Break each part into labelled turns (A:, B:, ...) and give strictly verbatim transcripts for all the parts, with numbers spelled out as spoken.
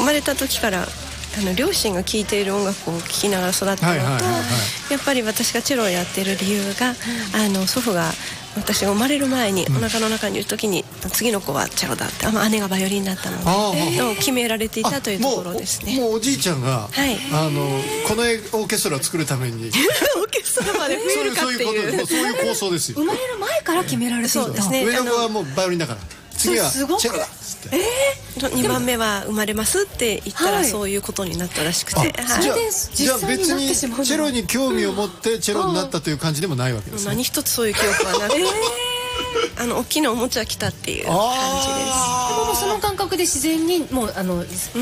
A: まれた時からあの両親が聴いている音楽を聴きながら育ったのと、はいはいはいはい、やっぱり私がチェロをやっている理由が、あの祖父が私が生まれる前にお腹の中にいる時に、うん、次の子はチェロだって、まあ、姉がバイオリンだったので、を決められていたというところですね。
B: もう、もうおじいちゃんが、はい、あのこのオーケストラを作るために
A: オーケストラまで増えるかっていう
B: そういうこと、そういう構想ですよ。
C: 生まれる前から決められていた。
A: そうですね。
B: 上の子はもうバイオリンだから次はチェロだっつって、
A: えー、にばんめは生まれますって言ったらそういうことになったらしくて、はい、
B: じゃあ、じゃあ別にチェロに興味を持ってチェロになったという感じでもないわけですね。
A: 何一つそういう記憶はなくて、えー、あの大きなおもちゃ来たっていう感じです。
C: でももうその感覚で自然にもうあの、うん、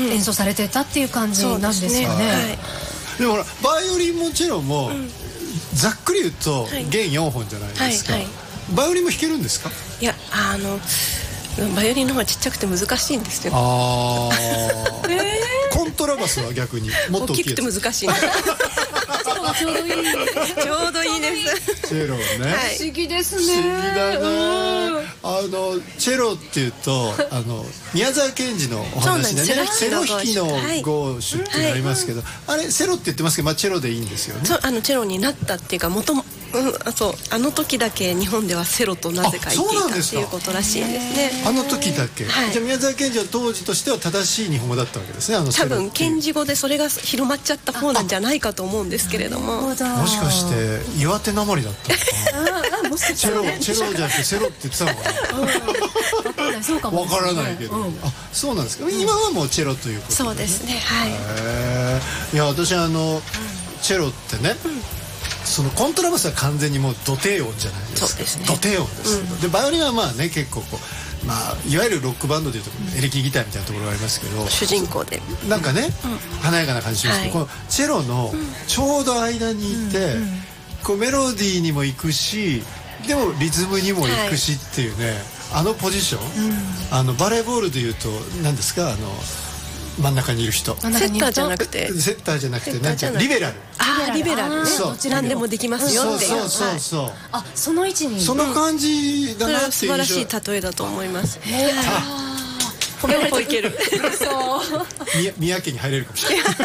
C: 演奏されてたっていう感じなんですよね。
B: はい、でもほらバイオリンもチェロも、うん、ざっくり言うと弦よんほんじゃないですか、はいはいはい、バイオリンも弾けるんですか？
A: いや、あのバイオリンの方がちっちゃくて難しいんですよ。
B: あー、えー、コントラバスは逆にもっと大きいやつ、
A: 大きくて難しい
C: ちょうどいい
A: ちょうどいいです
B: チェロね、
C: はい、不思議ですね。
B: 不思議だな。あのチェロっていうとあの宮沢賢治のお話でね、セロ弾きの号手ってなりますけど、はいはい、あれセロって言ってますけど、まあ、チェロでいいんですよね。
A: そう、あのチェロになったっていうか、元もうん、そう、あの時だけ日本ではセロとなぜか言っていたっていうことらしいんですね。
B: あの時だけ、はい、じゃあ宮沢賢治は当時としては正しい日本語だったわけですね。あの
A: 多分賢治語でそれが広まっちゃった方なんじゃないかと思うんですけれども、
B: もしかして岩手なまりだったのかな。ああ、もしかしたら、ね、チェロ、チェロじゃなくてセロって言ってたのかな。そうかもわからないけど、うん、あ、そうなんですか。今はもうチェロということで、ね、
A: そうですね、はい。
B: へー、いや私あの、うん、チェロってね、うん、そのコントラバスは完全にもうド低音じゃないですか。
A: そうですね、
B: ド低音です、うん、でバイオリンはまあね結構こう、まあ、いわゆるロックバンドでいうとエレキギターみたいなところがありますけど、
A: 主人公で
B: なんかね、うん、華やかな感じしますけど、はい、このチェロのちょうど間にいて、うん、こうメロディーにも行くしでもリズムにも行くしっていうね、はい、あのポジション、うん、あのバレーボールでいうと何ですか、あの真ん中にいる人、
A: セッターじゃなくて
B: セッターじゃなくてなんてリベラル、
A: ああリベラルね、何でもできますよっていう、
B: そうそうそう、はい、
C: あ、その位置に
B: その感じだなっていう、
A: 素晴らしい例えだと思います。へえ、褒めるといける
C: そう
B: 宮家に入れるかもしれない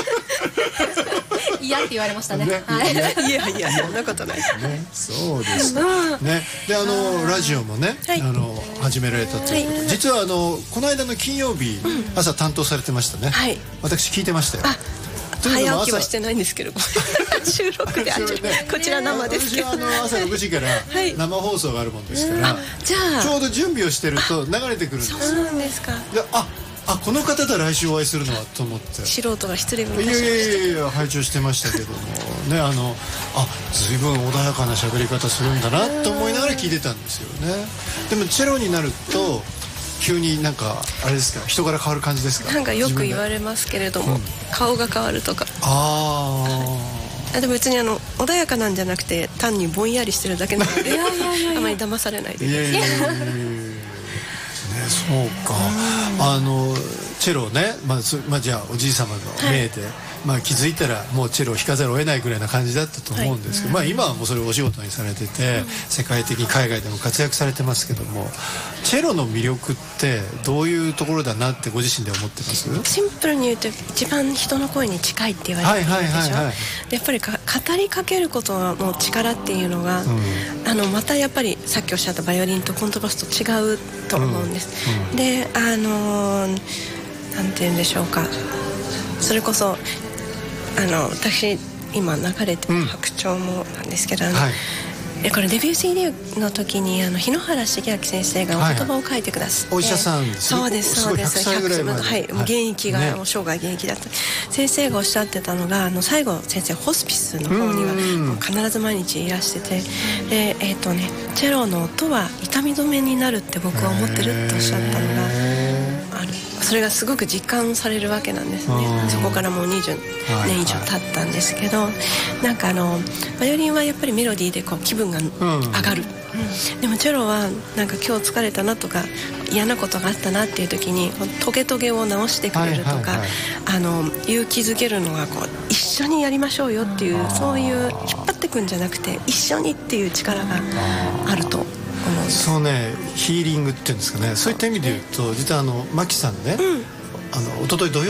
C: 嫌って言われましたね。
B: ね、
A: はい、いやいやそんなことないです
B: ね。そうですね。で、あのラジオもね、はい、あの始められたということ、はい、実はあのこの間の金曜日、うん、朝担当されてましたね。はい、私聞いてましたよ。
A: 早起きはしてないんですけど収録で、あ、ね、こちら生ですけど、
B: 私はあの朝ろくじから生放送があるもんですから、はい、
A: じゃあ
B: ちょうど準備をしてると流れてくるんですよ。
A: そうなんですか。
B: で、ああ、この方と来週お会いするのはと思って、
A: 素人が失礼をいたしま
B: した。いやいやいやいや、拝聴してましたけどもね、あのあ、随分穏やかな喋り方するんだなと思いながら聞いてたんですよね。でもチェロになると急になんかあれですか、人柄変わる感じですか？
A: なんかよく言われますけれども、うん、顔が変わるとか。ああ、でも別にあの穏やかなんじゃなくて単にぼんやりしてるだけなのであまり騙されないでください。いやいやいやいや
B: ね、そうか、あのチェロね、まあまあ、じゃあおじい様の命で、はい、まあ、気づいたらもうチェロを弾かざるを得ないぐらいな感じだったと思うんですけど、はい、まあ、今はもうそれをお仕事にされてて、うん、世界的に海外でも活躍されてますけども、チェロの魅力ってどういうところだなってご自身で思ってます？
A: シンプルに言うと一番人の声に近いって言われてるんでしょ。やっぱりか語りかけることの力っていうのが、うん、あのまたやっぱりさっきおっしゃったバイオリンとコントラバスと違うと思うんです、うんうん、で、あのー、なんて言うんでしょうか、それこそあの私今流れてる白鳥もなんですけど、うん、あの、はい、これデビュー シーディー の時にあの日野原茂明先生がお言葉を書いてくださって、
B: はいはい、お医者さんですね。
A: そうですそうです、
B: ひゃくさいぐらいまで、
A: はい、はい、現役が、ね、もう生涯現役だった、先生がおっしゃってたのが、あの最後先生ホスピスの方には必ず毎日いらしてて、で、えーとね、チェロの音は痛み止めになるって僕は思ってるっておっしゃったのがある。それがすごく実感されるわけなんですね。そこからもうにじゅうねん以上経ったんですけど、はいはい、なんかあのバイオリンはやっぱりメロディーでこう気分が上がる、うん、でもチェロはなんか今日疲れたなとか嫌なことがあったなっていう時にトゲトゲを直してくれるとか、はいはいはい、あの勇気づけるのがこう一緒にやりましょうよっていう、そういう引っ張ってくんじゃなくて一緒にっていう力があると。
B: そうね、ヒーリングっていうんですかね、そういった意味で言うと実はあのマキさんね、うん、あの一昨日土曜